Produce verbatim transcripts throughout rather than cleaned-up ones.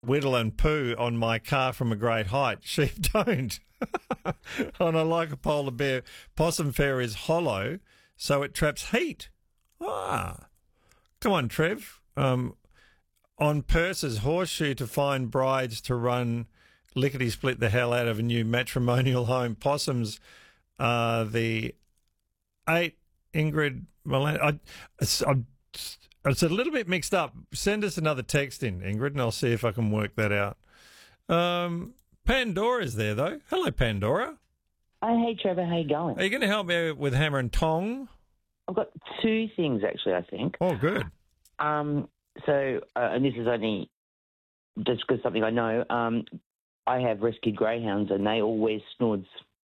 whittle and poo on my car from a great height. Sheep don't. And I like a polar bear. Possum fur is hollow, so it traps heat. Ah. Come on, Trev. Um, on purses, horseshoe to find brides to run lickety-split the hell out of a new matrimonial home. Possums are the eight, Ingrid Milan. I, it's, I'm, it's a little bit mixed up. Send us another text in, Ingrid, and I'll see if I can work that out. Um, Pandora's there, though. Hello, Pandora. Oh, hey, Trevor. How you going? Are you going to help me with hammer and tong? I've got two things, actually, I think. Oh, good. Um, so, uh, and this is only just because something I know. Um, I have rescued greyhounds, and they all wear snoods.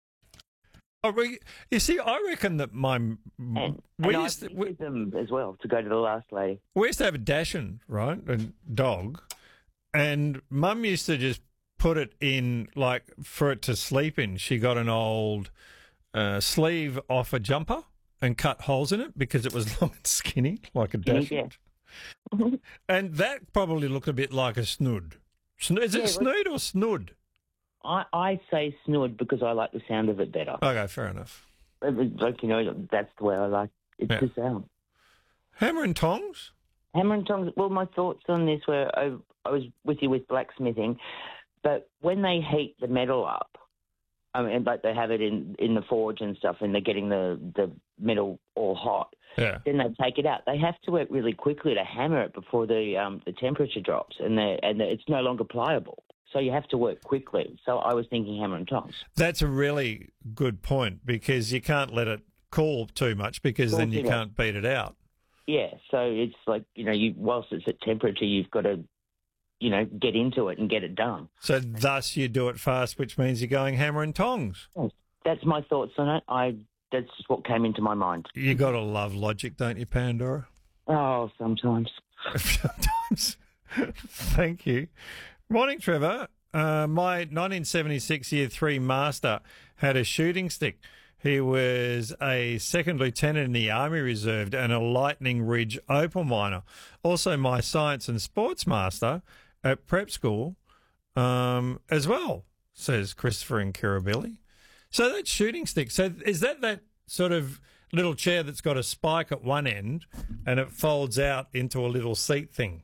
Oh, you see, I reckon that my And, we and used I've to, we, used them as well to go to the last lady. we used to have a Dachshund, right, a dog, and Mum used to just put it in, like, for it to sleep in. She got an old uh, sleeve off a jumper and cut holes in it because it was long and skinny, like a Dachshund. Yeah. And that probably looked a bit like a snood. Sno- Is it Yeah, snood or snood? I, I say snood because I like the sound of it better. Okay, fair enough. It was Like, you know, that's the way I like it Yeah. to sound. Hammer and tongs? Hammer and tongs. Well, my thoughts on this were I, I was with you with blacksmithing, but when they heat the metal up, I mean, like they have it in, in the forge and stuff, and they're getting the, the metal all hot. Yeah. Then they take it out. They have to work really quickly to hammer it before the um, the temperature drops, and they and it's no longer pliable. So you have to work quickly. So I was thinking hammer and tongs. That's a really good point because you can't let it cool too much because then you Yeah. can't beat it out. Yeah. So it's like, you know, you whilst it's at temperature, you've got to, you know, get into it and get it done. So thus you do it fast, which means you're going hammer and tongs. That's my thoughts on it. I that's what came into my mind. You got to love logic, don't you, Pandora? Oh, sometimes. Sometimes. Thank you. Morning, Trevor. Uh, my nineteen seventy-six Year three master had a shooting stick. He was a second lieutenant in the Army Reserve and a Lightning Ridge opal miner. Also my science and sports master at prep school um, as well, says Christopher in Kirribilli. So that shooting stick, so is that that sort of little chair that's got a spike at one end and it folds out into a little seat thing?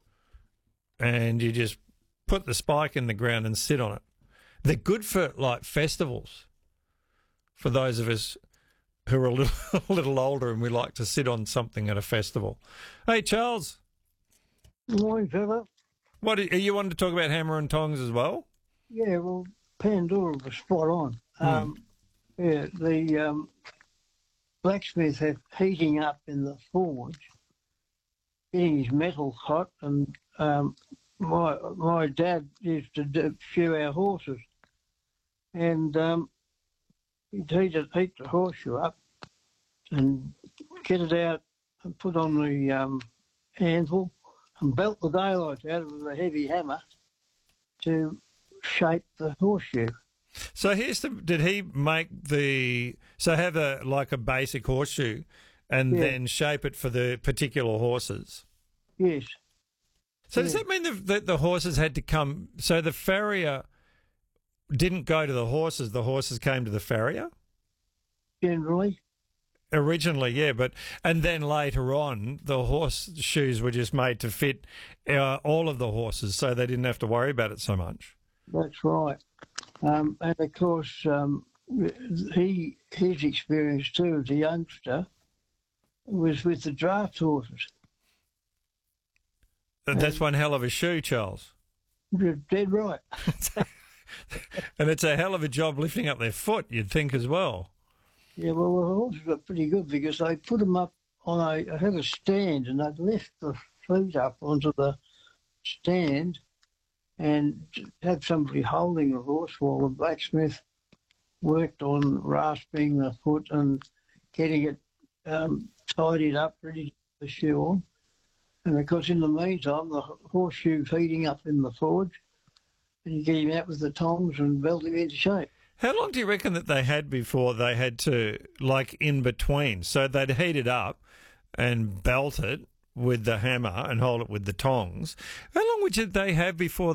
And you just put the spike in the ground and sit on it. They're good for, like, festivals, for those of us who are a little, a little older and we like to sit on something at a festival. Hey, Charles. Good morning, Trevor. What, are you wanting to talk about hammer and tongs as well? Yeah, well, Pandora was spot on. Um, yeah, the um, blacksmith had heating up in the forge, getting his metal hot, and um, my my dad used to do, shoe our horses, and um, he'd heat, it, heat the horseshoe up and get it out and put on the um, handle and belt the daylight out with a heavy hammer to shape the horseshoe. So here's the, did he make the, so have a, like a basic horseshoe and Yeah. then shape it for the particular horses? Yes. So does Yeah. that mean that the, the horses had to come, so the farrier didn't go to the horses, the horses came to the farrier? Generally. Originally, yeah, but, and then later on, the horse shoes were just made to fit uh, all of the horses, so they didn't have to worry about it so much. That's right. Um, and of course, um, he his experience too as a youngster was with the draft horses. That's one hell of a shoe, Charles. You're dead right. And it's a hell of a job lifting up their foot, you'd think as well. Yeah, well, the horses were pretty good because they put them up on a, I had a stand and they'd lift the feet up onto the stand and have somebody holding the horse while the blacksmith worked on rasping the foot and getting it um, tidied up, ready to put the shoe on. And of course, in the meantime, the horseshoe's heating up in the forge, and you get him out with the tongs and belt him into shape. How long do you reckon that they had before they had to, like, in between? So they'd heat it up and belt it with the hammer and hold it with the tongs. How long would you, they have before